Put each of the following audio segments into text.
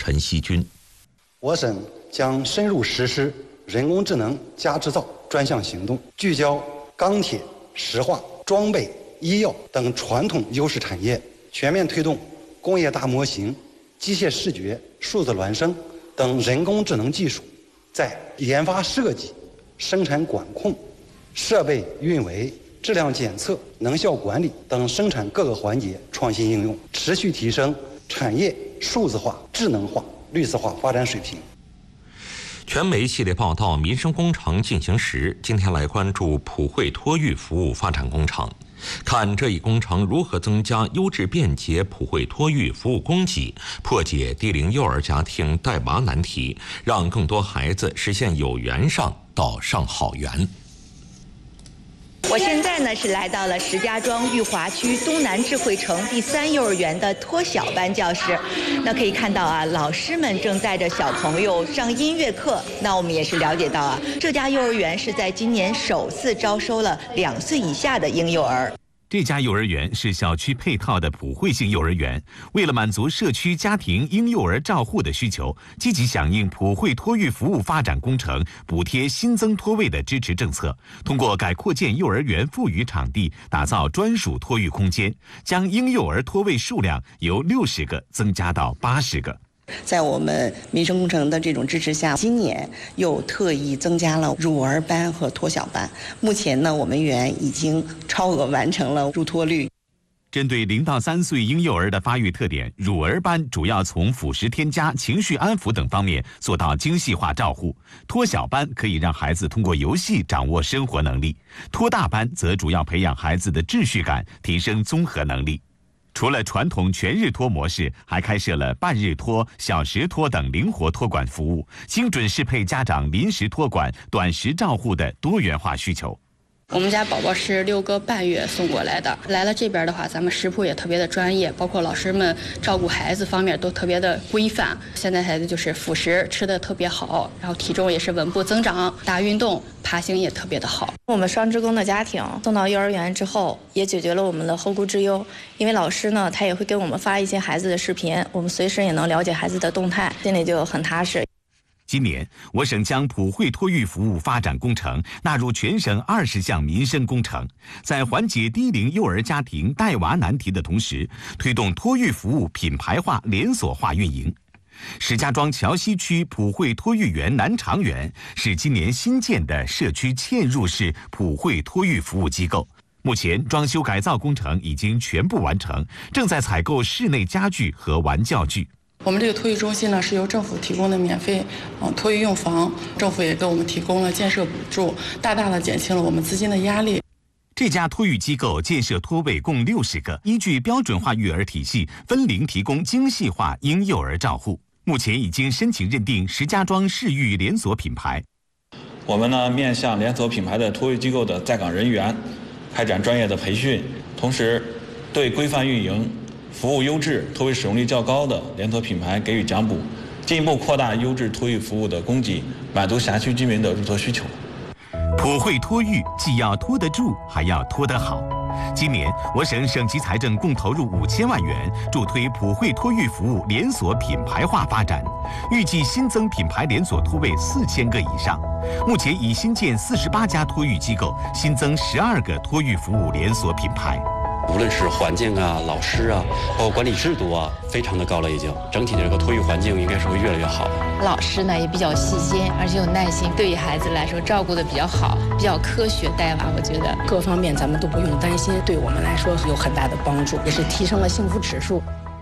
陈锡军。 我省将深入实施人工智能加制造专项行动，聚焦钢铁、石化、装备、医药等传统优势产业，全面推动工业大模型、机械视觉、数字孪生等人工智能技术在研发设计、生产管控、设备运维、质量检测、能效管理等生产各个环节创新应用，持续提升产业数字化、智能化、绿色化发展水平。 全媒系列报道《民生工程进行时》，今天来关注普惠托育服务发展工程，看这一工程如何增加优质便捷普惠托育服务供给，破解低龄幼儿家庭带娃难题，让更多孩子实现有缘上到上好园。 我现在呢是来到了石家庄裕华区东南智慧城第3幼儿园的托小班教室。那可以看到啊，老师们正带着小朋友上音乐课。那我们也是了解到啊，这家幼儿园是在今年首次招收了2岁以下的婴幼儿。 这家幼儿园是小区配套的普惠性幼儿园，为了满足社区家庭婴幼儿照护的需求，积极响应普惠托育服务发展工程补贴新增托位的支持政策，通过改扩建幼儿园富余场地，打造专属托育空间，将婴幼儿托位数量由60个增加到80个。 在我们民生工程的这种支持下，今年又特意增加了乳儿班和托小班。目前呢，我们园已经超额完成了入托率。 针对0到3岁婴幼儿的发育特点，乳儿班主要从辅食添加、情绪安抚等方面做到精细化照护；托小班可以让孩子通过游戏掌握生活能力；托大班则主要培养孩子的秩序感，提升综合能力。除了传统全日托模式，还开设了半日托、小时托等灵活托管服务，精准适配家长临时托管、短时照护的多元化需求。 我们家宝宝是6个半月送过来的，来了这边的话，咱们食谱也特别的专业，包括老师们照顾孩子方面都特别的规范。现在孩子就是辅食吃的特别好，然后体重也是稳步增长，打运动、爬行也特别的好。 我们双职工的家庭送到幼儿园之后，也解决了我们的后顾之忧，因为老师呢，他也会给我们发一些孩子的视频，我们随时也能了解孩子的动态，心里就很踏实。 今年，我省将普惠托育服务发展工程纳入全省20项民生工程，在缓解低龄幼儿家庭带娃难题的同时，推动托育服务品牌化、连锁化运营。石家庄桥西区普惠托育园南长园是今年新建的社区嵌入式普惠托育服务机构。目前，装修改造工程已经全部完成，正在采购室内家具和玩教具。 我们这个托育中心呢，是由政府提供的免费托育用房，政府也给我们提供了建设补助，大大的减轻了我们资金的压力。 这家托育机构建设托位共60个，依据标准化育儿体系，分龄提供精细化婴幼儿照护。目前已经申请认定石家庄市育连锁品牌。 我们呢，面向连锁品牌的托育机构的在岗人员，开展专业的培训，同时对规范运营、服务优质、托育使用率较高的连锁品牌给予奖补，进一步扩大优质托育服务的供给，满足辖区居民的入托需求。 普惠托育既要托得住，还要托得好。今年，我省省级财政共投入5000万元，助推普惠托育服务连锁品牌化发展，预计新增品牌连锁托位4000个以上。目前已新建48家托育机构，新增12个托育服务连锁品牌。 无论是环境啊、老师啊，包括管理制度啊，非常的高了已经。整体的这个托育环境应该是会越来越好。 老师呢也比较细心，而且有耐心，对于孩子来说照顾的比较好，比较科学带娃，我觉得各方面咱们都不用担心，对我们来说有很大的帮助，也是提升了幸福指数。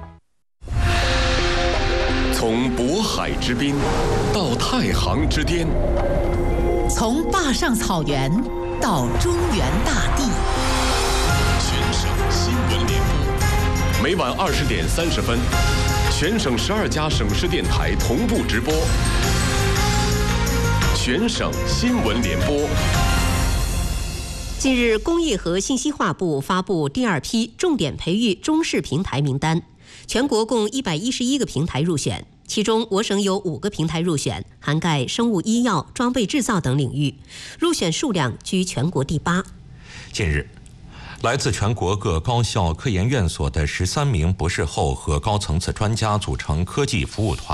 从渤海之滨到太行之巅， 从坝上草原到中原大地。 每晚20点30分，全省12家省市电台同步直播，全省新闻联播。 近日，工业和信息化部发布第2批重点培育中试平台名单，全国共111个平台入选，其中我省有5个平台入选，涵盖生物医药、装备制造等领域，入选数量居全国第8。 近日，来自全国各高校科研院所的13名博士后和高层次专家组成科技服务团。